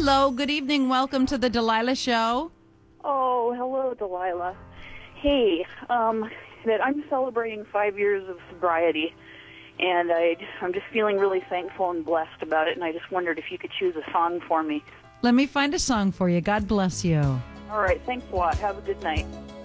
Hello, good evening. Welcome to the Delilah Show. Oh, hello, Delilah. Hey, that I'm celebrating 5 years of sobriety, and I'm just feeling really thankful and blessed about it, and I just wondered if you could choose a song for me. Let me find a song for you. God bless you. All right, thanks a lot. Have a good night.